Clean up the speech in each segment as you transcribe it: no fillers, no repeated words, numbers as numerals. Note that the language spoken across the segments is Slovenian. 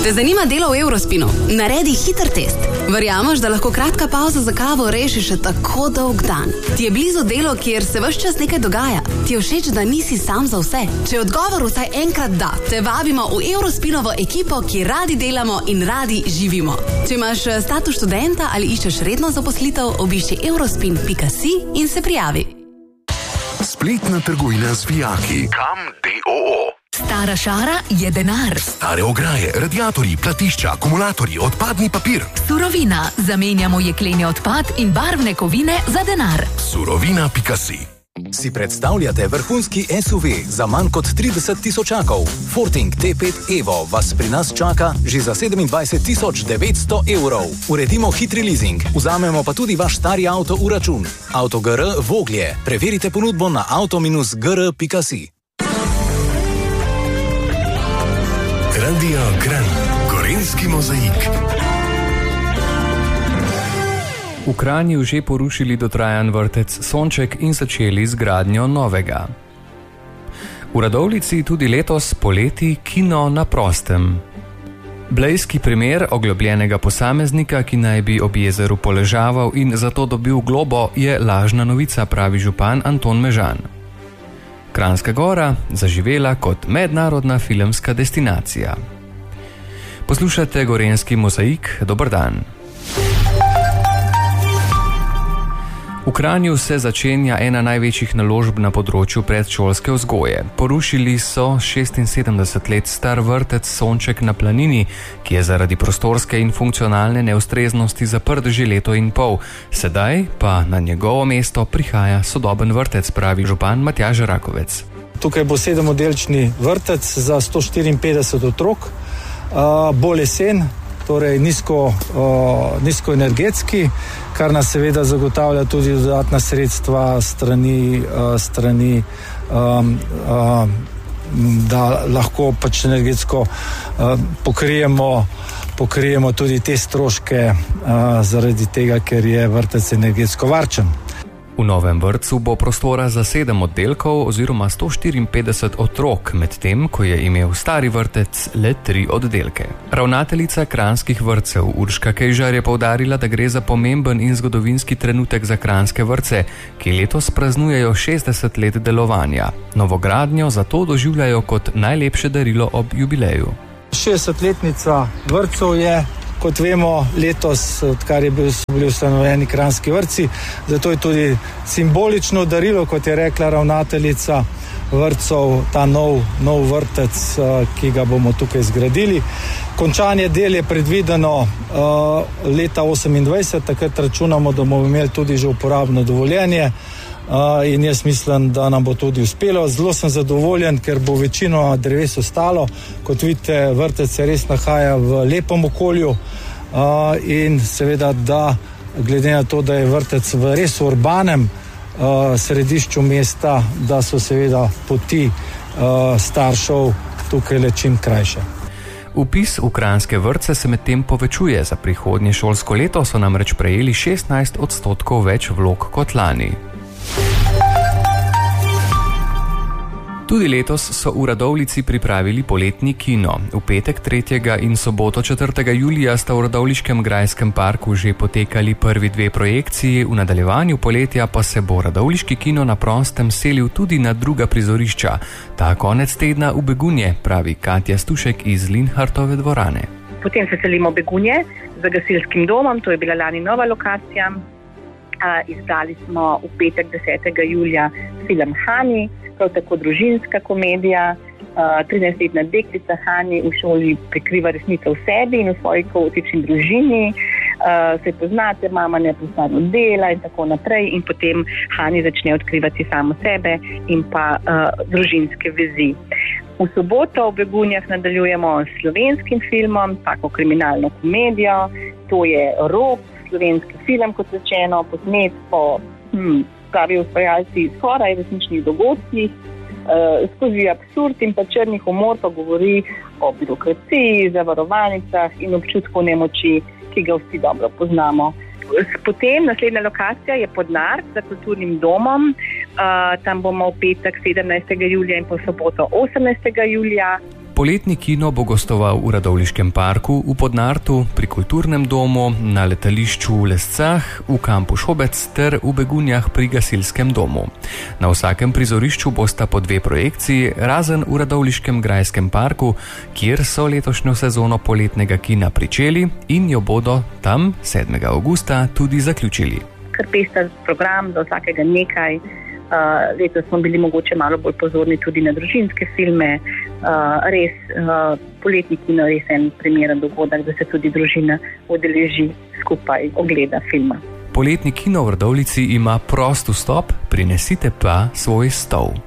Te zanima delo v Eurospinu? Naredi hiter test. Verjameš, da lahko kratka pauza za kavo reši še tako dolg dan? Ti je blizu delo, kjer se ves čas nekaj dogaja? Ti je všeč, da nisi sam za vse? Če je odgovor vsaj enkrat da, te vabimo v Eurospinovo ekipo, ki radi delamo in radi živimo. Če imaš status študenta ali iščeš redno zaposlitev, obišči eurospin.si in se prijavi. Spletna trgovina z vijaki. Kam d.o.o. Stara šara je denar. Stare ograje, radiatorji, platišča, akumulatorji, odpadni papir. Surovina. Zamenjamo jekleni odpad in barvne kovine za denar. Surovina.si. Si predstavljate vrhunski SUV za manj kot 30 tisočakov? Forting T5 Evo vas pri nas čaka že za 27.900 evrov. Uredimo hitri leasing, vzamemo pa tudi vaš stari avto v račun. Autogr Voglje. Preverite ponudbo na auto-gr.si. Radio Kranj. Gorenjski mozaik. V Kranju že porušili dotrajan vrtec Sonček in začeli z gradnjo novega. V Radovljici tudi letos poleti kino na prostem. Blejski primer oglobljenega posameznika, ki naj bi ob jezeru poležaval in zato dobil globo, je lažna novica, pravi župan Anton Mežan. Kranjska Gora zaživela kot mednarodna filmska destinacija. Poslušate Gorenjski mozaik, dober dan. V Kranju se začenja ena največjih naložb na področju predšolske vzgoje. Porušili so 76 let star vrtec Sonček na Planini, ki je zaradi prostorske in funkcionalne neustreznosti zaprt že leto in pol. Sedaj pa na njegovo mesto prihaja sodoben vrtec, pravi župan Matjaž Rakovec. Tukaj bo 7-oddelčni vrtec za 154 otrok, bolj lesen, torej nizkoenergetski, kar nas seveda zagotavlja tudi dodatna sredstva strani da lahko pač energetsko pokrijemo tudi te stroške zaradi tega, ker je vrtec energetsko varčen. V novem vrtcu bo prostora za 7 oddelkov oziroma 154 otrok, medtem ko je imel stari vrtec le 3 oddelke. Ravnateljica kranjskih vrtcev Urška Kejžar je poudarila, da gre za pomemben in zgodovinski trenutek za kranjske vrtce, ki letos praznujejo 60 let delovanja. Novogradnjo zato doživljajo kot najlepše darilo ob jubileju. 60-letnica vrtcev je, kot vemo, letos, odkar bili ustanovljeni kranjski vrtci, zato je tudi simbolično darilo, kot je rekla ravnateljica vrtcev, ta nov vrtec, ki ga bomo tukaj zgradili. Končanje del je predvideno leta 2028, takrat računamo, da bomo imeli tudi že uporabno dovoljenje. In jaz mislim, da nam bo tudi uspelo. Zelo sem zadovoljen, ker bo večino dreves ostalo. Kot vidite, vrtec se res nahaja v lepem okolju in seveda, da glede na to, da je vrtec v res urbanem središču mesta, da so seveda poti staršev tukaj le čim krajše. Vpis v kranjske vrtce se medtem povečuje. Za prihodnje šolsko leto so namreč prejeli 16% več vlog kot lani. Tudi letos so v Radovljici pripravili poletni kino. V petek 3. in soboto 4. julija sta v Radovljiškem grajskem parku že potekali prvi 2 projekciji, v nadaljevanju poletja pa se bo Radovljiški kino na prostem selil tudi na druga prizorišča. Ta konec tedna v Begunje, pravi Katja Stušek iz Linhartove dvorane. Potem se selimo v Begunje z gasilskim domom, to je bila lani nova lokacija. Izdali smo v petek 10. julija film Hani, prav tako družinska komedija. 13-letna deklica Hani v šoli prikriva resnico v sebi in v svoji kaotični družini. Se poznate, mama neprestano dela in tako naprej, in potem Hani začne odkrivati samo sebe in pa družinske vezi. V soboto v Begunjah nadaljujemo s slovenskim filmom, tako kriminalno komedijo, to je Rop, slovenski film, kot rečeno, posnet po pravi ustvarjalci skoraj resničnih dogodkih, skozi absurd in pa črni humor pa govori o birokraciji, zavarovalnicah in občutku nemoči, ki ga vsi dobro poznamo. Potem naslednja lokacija je Podnar za kulturnim domom. Tam bomo v petek 17. julija in po soboto 18. julija. Poletni kino bo gostoval v Radovljiškem parku, v Podnartu, pri Kulturnem domu, na letališču v Lescah, v kampu Šobec ter v Begunjah pri gasilskem domu. Na vsakem prizorišču bosta po 2 projekciji, razen v Radovljiškem grajskem parku, kjer so letošnjo sezono poletnega kina pričeli in jo bodo tam 7. avgusta tudi zaključili. Kar pester program, za vsakega nekaj. Letos smo bili mogoče malo bolj pozorni tudi na družinske filme. Res poletni kino je res en primeren dogodek, da se tudi družina udeleži skupaj ogleda filma. Poletni kino v Radovljici ima prost vstop, prinesite pa svoj stol.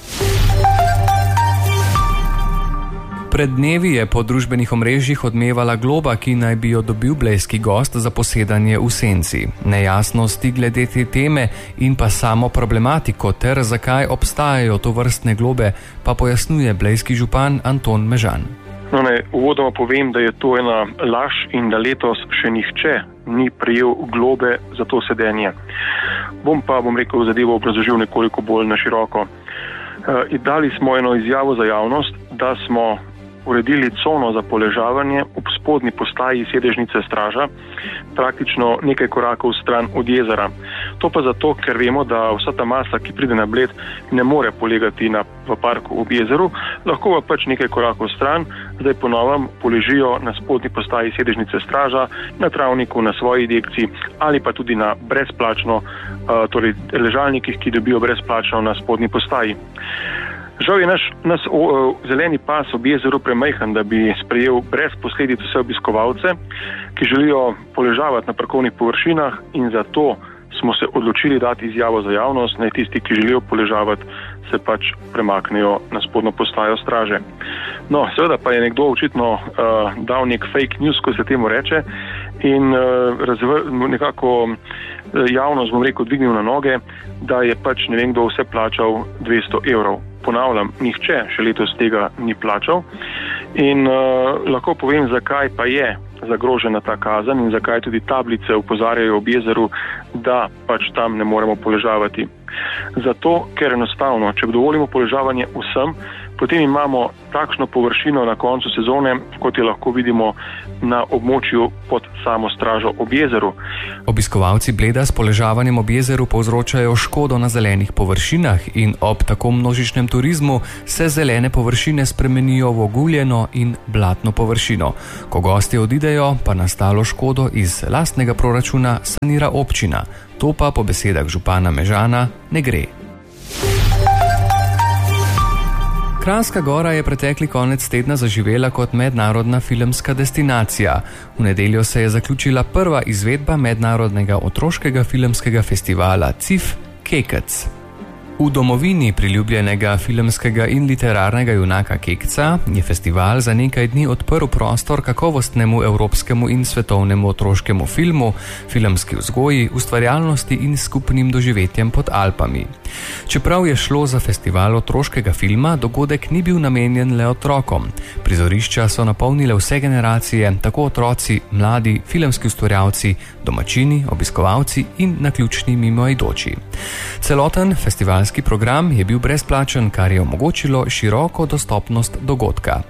Pred dnevi je po družbenih omrežjih odmevala globa, ki naj bi jo dobil blejski gost za posedanje v senci. Nejasnosti glede te teme in pa samo problematiko ter zakaj obstajajo tovrstne globe, pa pojasnjuje blejski župan Anton Mežan. Uvodoma povem, da je to ena laž in da letos še nihče ni prejel globe za to sedenje. Bom rekel, zadevo obrazložil nekoliko bolj na široko. Dali smo eno izjavo za javnost, da smo uredili cono za poležavanje ob spodnji postaji sedežnice straža, praktično nekaj korakov stran od jezera. To pa zato, ker vemo, da vsa ta masa, ki pride na Bled, ne more polegati v parku ob jezeru, lahko pa pač nekaj korakov stran, zdaj ponovem poležijo na spodnji postaji sedežnice straža, na travniku, na svoji dekciji ali pa tudi na brezplačno, torej ležalnikih, ki dobijo brezplačno na spodnji postaji. Žal je naš zeleni pas ob jezeru premajhen, da bi sprejel brez posledic vse obiskovalce, ki želijo poležavati na parkovnih površinah, in zato smo se odločili dati izjavo za javnost, naj tisti, ki želijo poležavati, se pač premaknejo na spodnjo postajo straže. No, seveda pa je nekdo očitno dal nek fake news, ko se temu reče, in nekako javnost, dvignil na noge, da je pač ne vem kdo vse plačal 200 evrov. Ponavljam, nihče še letos tega ni plačal in lahko povem, zakaj pa je zagrožena ta kazen in zakaj tudi tablice opozarjajo ob jezeru, da pač tam ne moremo poležavati. Zato, ker enostavno, če dovolimo poležavanje vsem, potem imamo takšno površino na koncu sezone, kot je lahko vidimo na območju pod samo stražo ob jezeru. Obiskovalci Bleda s poležavanjem ob jezeru povzročajo škodo na zelenih površinah in ob tako množičnem turizmu se zelene površine spremenijo v oguljeno in blatno površino. Ko gostje odidejo, pa nastalo škodo iz lastnega proračuna sanira občina. To pa po besedah župana Mežana ne gre. Kranjska Gora je pretekli konec tedna zaživela kot mednarodna filmska destinacija. V nedeljo se je zaključila prva izvedba mednarodnega otroškega filmskega festivala CIF Kekec. V domovini priljubljenega filmskega in literarnega junaka Kekca je festival za nekaj dni odprl prostor kakovostnemu evropskemu in svetovnemu otroškemu filmu, filmski vzgoji, ustvarjalnosti in skupnim doživetjem pod Alpami. Čeprav je šlo za festival otroškega filma, dogodek ni bil namenjen le otrokom. Prizorišča so napolnile vse generacije, tako otroci, mladi, filmski ustvarjalci, domačini, obiskovalci in naključni mimoidoči. Celoten festivalski program je bil brezplačen, kar je omogočilo široko dostopnost dogodka.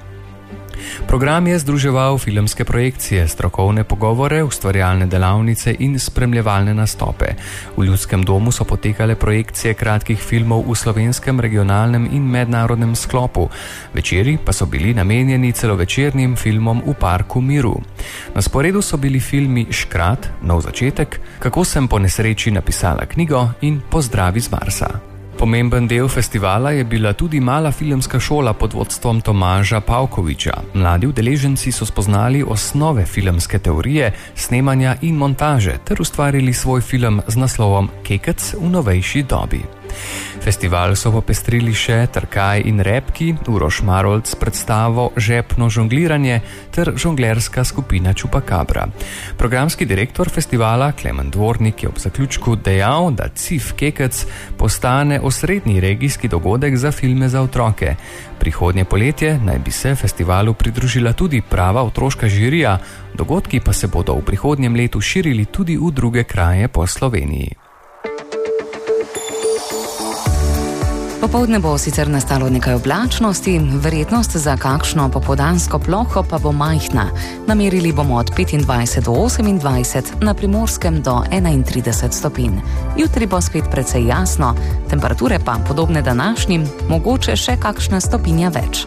Program je združeval filmske projekcije, strokovne pogovore, ustvarjalne delavnice in spremljevalne nastope. V Ljudskem domu so potekale projekcije kratkih filmov v slovenskem, regionalnem in mednarodnem sklopu. Večeri pa so bili namenjeni celovečernim filmom v Parku miru. Na sporedu so bili filmi Škrat, Nov začetek, Kako sem po nesreči napisala knjigo in Pozdravi z Marsa. Pomemben del festivala je bila tudi mala filmska šola pod vodstvom Tomaža Pavkoviča. Mladi udeleženci so spoznali osnove filmske teorije, snemanja in montaže ter ustvarili svoj film z naslovom Kekec v novejši dobi. Festival so popestrili še Trkaj in repki, Uroš Marolc s predstavo Žepno žongliranje ter žonglerska skupina Čupakabra. Programski direktor festivala Klemen Dvornik je ob zaključku dejal, da CIF Kekec postane osrednji regijski dogodek za filme za otroke. Prihodnje poletje naj bi se festivalu pridružila tudi prava otroška žirija, dogodki pa se bodo v prihodnjem letu širili tudi v druge kraje po Sloveniji. Popoldne bo sicer nastalo nekaj oblačnosti, verjetnost za kakšno popoldansko ploho pa bo majhna. Namerili bomo od 25 do 28, na Primorskem do 31 stopinj. Jutri bo spet precej jasno, temperature pa podobne današnjim, mogoče še kakšna stopinja več.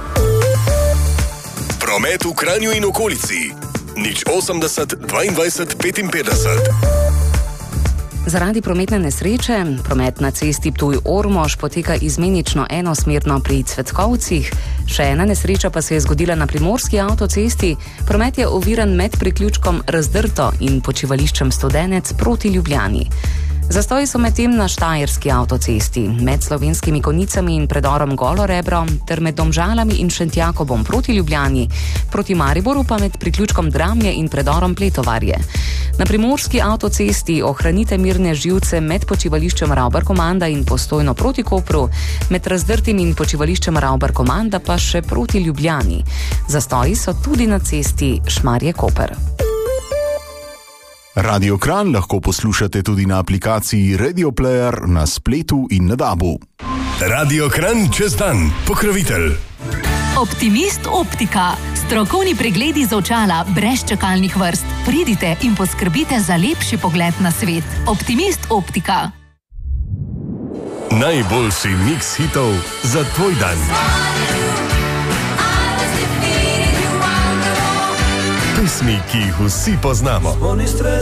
Promet v Kranju in okolici. 080 22 55. Zaradi prometne nesreče promet na cesti Ptuj-Ormož poteka izmenično enosmerno pri Cvetkovcih. Še ena nesreča pa se je zgodila na primorski avtocesti. Promet je oviran med priključkom Razdrto in počivališčem Studenec proti Ljubljani. Zastoji so medtem na štajerski avtocesti, med Slovenskimi Konjicami in predorom Golo Rebro, ter med Domžalami in Šentjakobom proti Ljubljani, proti Mariboru pa med priključkom Dramlje in predorom Pletovarje. Na primorski avtocesti ohranite mirne živce med počivališčem Ravbar-Komanda in Postojno proti Kopru, med Razdrtim in počivališčem Ravbar-Komanda pa še proti Ljubljani. Zastoji so tudi na cesti Šmarje-Koper. Radio Kranj lahko poslušate tudi na aplikaciji Radio Player na spletu in na DAB-u. Radio Kranj čez dan, pokrovitelj. Optimist Optika. Strokovni pregledi z očala brez čakalnih vrst. Pridite in poskrbite za lepši pogled na svet. Optimist Optika. Najboljši miks hitov za tvoj dan. Pesmi, ki jih vsi poznamo.